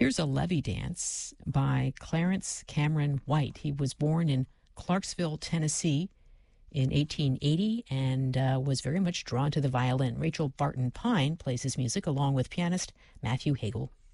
Here's a levee dance by Clarence Cameron White. He was born in Clarksville, Tennessee in 1880 and was very much drawn to the violin. Rachel Barton Pine plays his music along with pianist Matthew Hagel.